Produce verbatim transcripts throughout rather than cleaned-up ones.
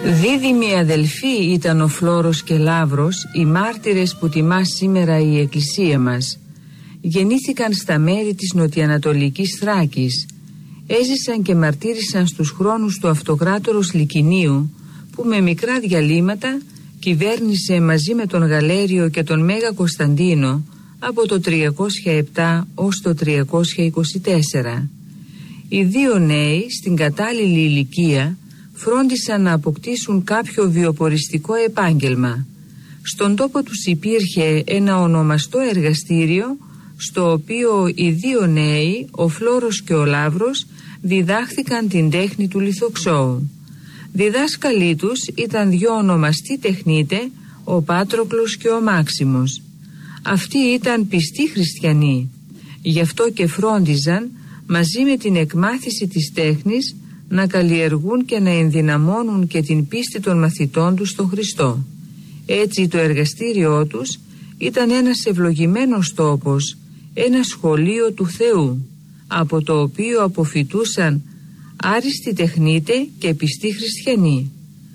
Δίδυμοι αδελφοί ήταν ο Φλόρος και Λαύρος, οι μάρτυρες που τιμά σήμερα η Εκκλησία μας. Γεννήθηκαν στα μέρη της νοτιοανατολικής Θράκης. Έζησαν και μαρτύρησαν στους χρόνους του αυτοκράτορος Λυκινίου, που με μικρά διαλύματα κυβέρνησε μαζί με τον Γαλέριο και τον Μέγα Κωνσταντίνο από το τριακόσια επτά ως το τριακόσια είκοσι τέσσερα. Οι δύο νέοι στην κατάλληλη ηλικία φρόντισαν να αποκτήσουν κάποιο βιοποριστικό επάγγελμα. Στον τόπο τους υπήρχε ένα ονομαστό εργαστήριο, στο οποίο οι δύο νέοι, ο Φλόρος και ο Λαύρος, διδάχθηκαν την τέχνη του λιθοξώου. Διδάσκαλοι τους ήταν δυο ονομαστοί τεχνίτε, ο Πάτροκλος και ο Μάξιμος. Αυτοί ήταν πιστοί χριστιανοί, γι' αυτό και φρόντιζαν μαζί με την εκμάθηση της τέχνης να καλλιεργούν και να ενδυναμώνουν και την πίστη των μαθητών τους στον Χριστό. Έτσι το εργαστήριό τους ήταν ένας ευλογημένος τόπος, ένα σχολείο του Θεού, από το οποίο αποφοιτούσαν άριστοι τεχνίτε και πιστοί χριστιανοί.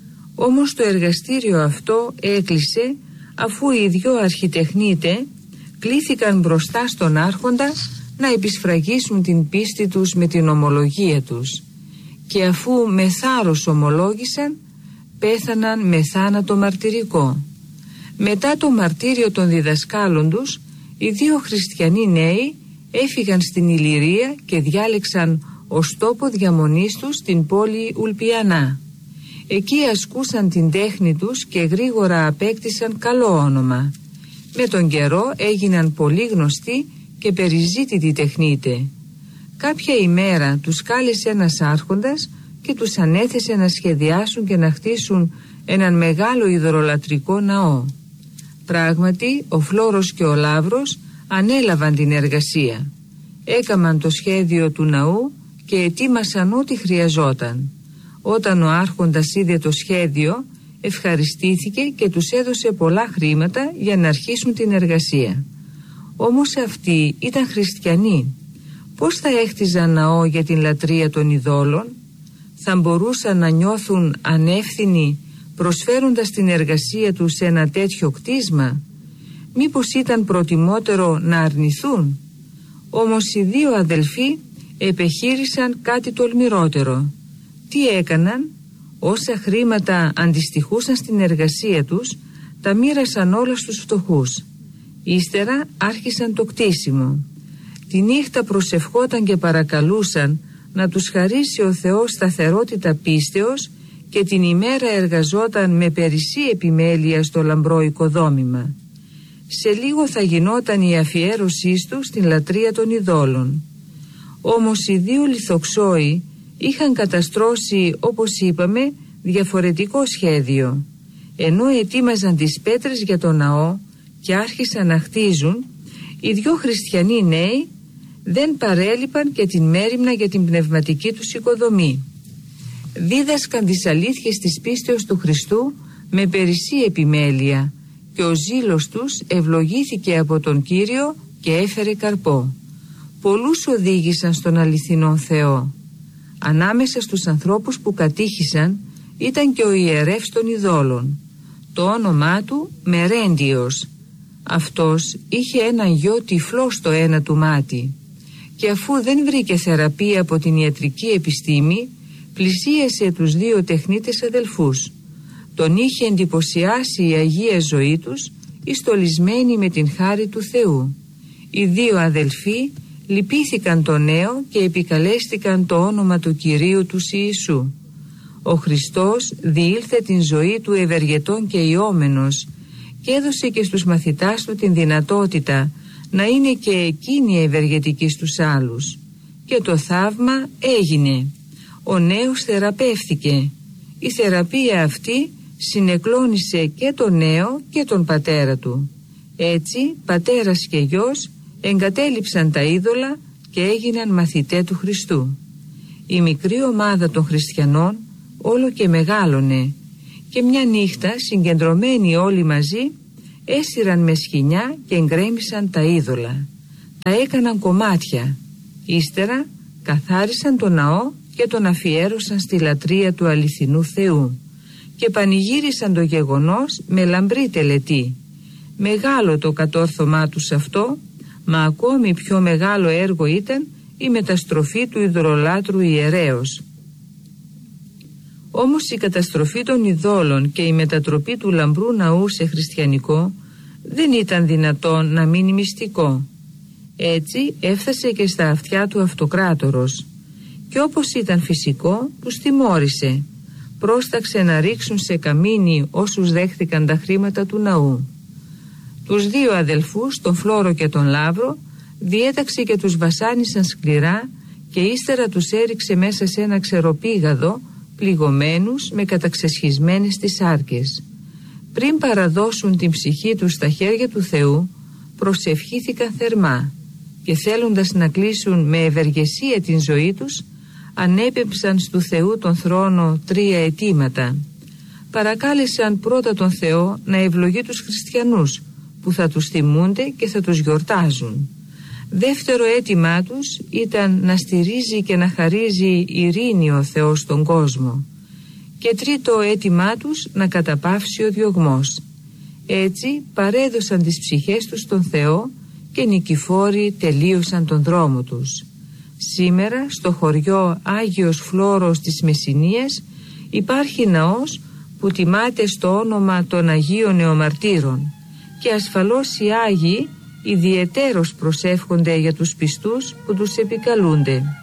Όμως το εργαστήριο αυτό έκλεισε αφού οι δυο αρχιτεχνίτε κλήθηκαν μπροστά στον άρχοντα να επισφραγίσουν την πίστη τους με την ομολογία τους, και αφού με θάρρος ομολόγησαν, πέθαναν με θάνατο μαρτυρικό. Μετά το μαρτύριο των διδασκάλων τους, οι δύο χριστιανοί νέοι έφυγαν στην Ηλυρία και διάλεξαν ως τόπο διαμονής τους την πόλη Ουλπιανά. Εκεί ασκούσαν την τέχνη τους και γρήγορα απέκτησαν καλό όνομα. Με τον καιρό έγιναν πολύ γνωστοί και περιζήτητοι τεχνίτε. Κάποια ημέρα τους κάλεσε ένας άρχοντας και τους ανέθεσε να σχεδιάσουν και να χτίσουν έναν μεγάλο ιδωλολατρικό ναό. Πράγματι, ο Φλόρος και ο Λαύρος ανέλαβαν την εργασία. Έκαμαν το σχέδιο του ναού και ετοίμασαν ό,τι χρειαζόταν. Όταν ο άρχοντας είδε το σχέδιο, ευχαριστήθηκε και τους έδωσε πολλά χρήματα για να αρχίσουν την εργασία. Όμως αυτοί ήταν χριστιανοί. Πώς θα έχτιζαν ναό για την λατρεία των ειδόλων? Θα μπορούσαν να νιώθουν ανεύθυνοι προσφέροντας την εργασία τους σε ένα τέτοιο κτίσμα? Μήπως ήταν προτιμότερο να αρνηθούν? Όμως οι δύο αδελφοί επεχείρησαν κάτι τολμηρότερο. Τι έκαναν? Όσα χρήματα αντιστοιχούσαν στην εργασία τους, τα μοίρασαν όλα στους φτωχούς. Ύστερα άρχισαν το κτίσιμο. Τη νύχτα προσευχόταν και παρακαλούσαν να τους χαρίσει ο Θεός σταθερότητα πίστεως και την ημέρα εργαζόταν με περισσή επιμέλεια στο λαμπρό οικοδόμημα. Σε λίγο θα γινόταν η αφιέρωσή του στην λατρεία των ειδόλων. Όμως οι δύο λιθοξώοι είχαν καταστρώσει, όπως είπαμε, διαφορετικό σχέδιο. Ενώ ετοίμαζαν τις πέτρες για το ναό και άρχισαν να χτίζουν, οι δυο χριστιανοί νέοι δεν παρέλειπαν και την μέριμνα για την πνευματική τους οικοδομή. Δίδασκαν τις αλήθειες της πίστεως του Χριστού με περισσή επιμέλεια και ο ζήλος τους ευλογήθηκε από τον Κύριο και έφερε καρπό. Πολλούς οδήγησαν στον αληθινό Θεό. Ανάμεσα στους ανθρώπους που κατήχησαν ήταν και ο ιερεύς των ειδόλων. Το όνομά του Μερέντιος. Αυτός είχε έναν γιο τυφλό στο ένα του μάτι, και αφού δεν βρήκε θεραπεία από την ιατρική επιστήμη, πλησίασε τους δύο τεχνίτες αδελφούς. Τον είχε εντυπωσιάσει η Αγία ζωή τους, ιστολισμένη με την χάρη του Θεού. Οι δύο αδελφοί λυπήθηκαν το νέο και επικαλέστηκαν το όνομα του Κυρίου τους Ιησού. Ο Χριστός διήλθε την ζωή του ευεργετών και ιόμενος και έδωσε και στους μαθητάς του την δυνατότητα να είναι και εκείνοι ευεργετικοί στους άλλους. Και το θαύμα έγινε. Ο νέος θεραπεύθηκε. Η θεραπεία αυτή συνεκλώνησε και τον νέο και τον πατέρα του. Έτσι πατέρας και γιος εγκατέλειψαν τα είδωλα και έγιναν μαθητέ του Χριστού. Η μικρή ομάδα των χριστιανών όλο και μεγάλωνε, και μια νύχτα συγκεντρωμένοι όλοι μαζί έσυραν με σκοινιά και εγκρέμισαν τα είδωλα. Τα έκαναν κομμάτια. Ύστερα καθάρισαν τον ναό και τον αφιέρωσαν στη λατρεία του αληθινού Θεού. και πανηγύρισαν το γεγονός με λαμπρή τελετή. Μεγάλο το κατόρθωμά τους αυτό, μα ακόμη πιο μεγάλο έργο ήταν η μεταστροφή του ιδωλολάτρου ιερέως. Όμως η καταστροφή των ειδόλων και η μετατροπή του λαμπρού ναού σε χριστιανικό δεν ήταν δυνατόν να μείνει μυστικό. Έτσι έφτασε και στα αυτιά του αυτοκράτορος και όπως ήταν φυσικό τους τιμώρησε. Πρόσταξε να ρίξουν σε καμίνι όσους δέχτηκαν τα χρήματα του ναού. Τους δύο αδελφούς, τον Φλόρο και τον Λαύρο, διέταξε και τους βασάνισαν σκληρά και ύστερα τους έριξε μέσα σε ένα ξεροπήγαδο, πληγωμένους με καταξεσχισμένες τις σάρκες. Πριν παραδώσουν την ψυχή τους στα χέρια του Θεού, προσευχήθηκαν θερμά και θέλοντας να κλείσουν με ευεργεσία την ζωή τους, ανέπεμψαν στου Θεού τον θρόνο τρία αιτήματα. Παρακάλεσαν πρώτα τον Θεό να ευλογεί τους χριστιανούς που θα τους θυμούνται και θα τους γιορτάζουν. Δεύτερο αίτημά τους ήταν να στηρίζει και να χαρίζει ειρήνη ο Θεός στον κόσμο. Και τρίτο αίτημά τους να καταπαύσει ο διωγμός. Έτσι παρέδωσαν τις ψυχές τους στον Θεό και νικηφόροι τελείωσαν τον δρόμο τους. Σήμερα στο χωριό Άγιος Φλόρος της Μεσσηνίας υπάρχει ναός που τιμάται στο όνομα των Αγίων Νεομαρτύρων και ασφαλώς οι Άγιοι ιδιαιτέρως προσεύχονται για τους πιστούς που τους επικαλούνται.